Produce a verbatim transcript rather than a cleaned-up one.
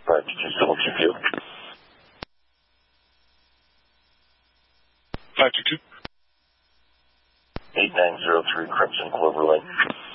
five two two, double G P O. five two two. eight nine zero three, Crimson Clover Lane.